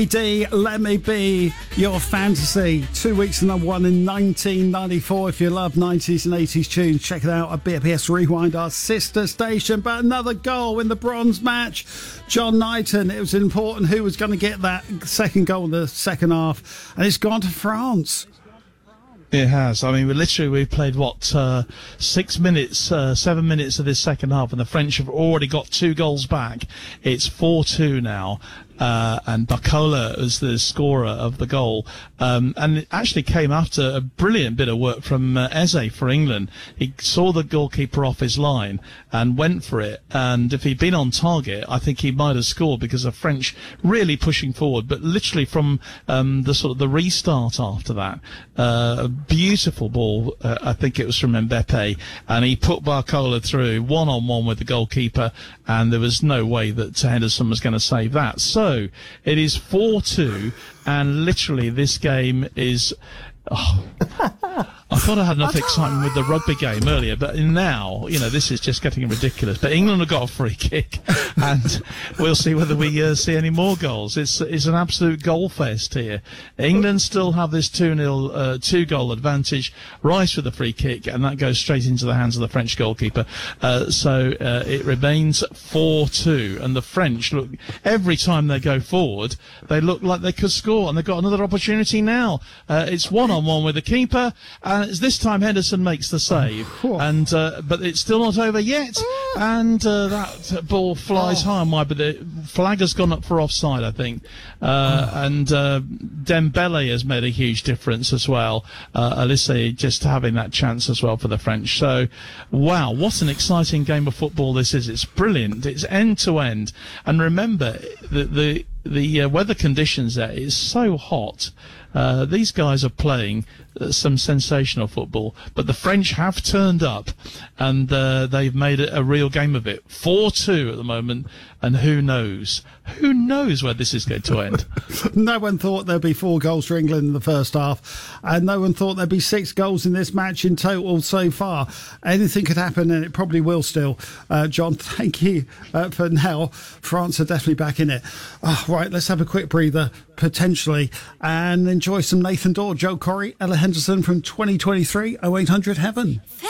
D, Let Me Be Your Fantasy. 2 weeks and number one in 1994. If you love 90s and 80s tunes, check it out at BPS Rewind, our sister station. But another goal in the bronze match. John Knighton, it was important who was going to get that second goal in the second half, and it's gone to France. It has. I mean, we played, 7 minutes of this second half, and the French have already got 2 goals back. It's 4-2 now. And Barcola was the scorer of the goal. And it actually came after a brilliant bit of work from Eze for England. He saw the goalkeeper off his line and went for it. And if he'd been on target, I think he might have scored, because the French really pushing forward. But literally from the restart after that, a beautiful ball, I think it was from Mbappe, and he put Barcola through one-on-one with the goalkeeper, and there was no way that Henderson was going to save that. So it is 4-2, and literally this game is... I thought I had enough excitement with the rugby game earlier, but now, this is just getting ridiculous. But England have got a free kick, and we'll see whether we see any more goals. It's an absolute goal fest here. England still have this 2-0, 2-goal advantage. Rice with the free kick, and that goes straight into the hands of the French goalkeeper. So it remains 4-2, and the French look, every time they go forward, they look like they could score, and they've got another opportunity now. It's one-on-one with the keeper, and it's this time Henderson makes the save, and but it's still not over yet, and that ball flies high and wide, but the flag has gone up for offside, I think, and Dembele has made a huge difference as well. Olise just having that chance as well for the French. So, wow, what an exciting game of football this is. It's brilliant. It's end to end, and remember the weather conditions there is so hot. These guys are playing some sensational football, but the French have turned up, and they've made a real game of it. 4-2 at the moment, and who knows where this is going to end. No one thought there'd be 4 goals for England in the first half, and no one thought there'd be 6 goals in this match in total so far. Anything could happen, and it probably will still. John, thank you for now. France are definitely back in it. Right, let's have a quick breather, potentially, and enjoy some Nathan Dawe, Joe Corey, Ella Henderson from 2023 0800 Heaven.